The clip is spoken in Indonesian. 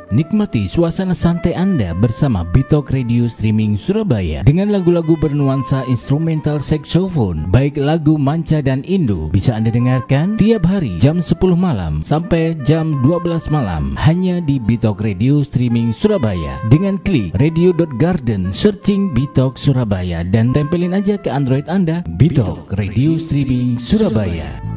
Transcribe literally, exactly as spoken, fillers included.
Nikmati suasana santai Anda bersama Bitok Radio Streaming Surabaya dengan lagu-lagu bernuansa instrumental saxophone, baik lagu manca dan Indo, bisa Anda dengarkan tiap hari jam sepuluh malam sampai jam dua belas malam hanya di Bitok Radio Streaming Surabaya. Dengan klik radio dot garden, searching Bitok Surabaya dan tempelin aja ke Android Anda Bitok Radio Streaming Surabaya.